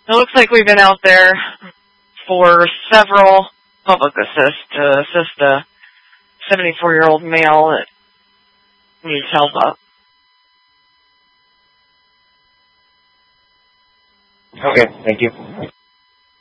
It looks like we've been out there for several public assist to assist a 74-year-old male that needs help up. Okay, thank you.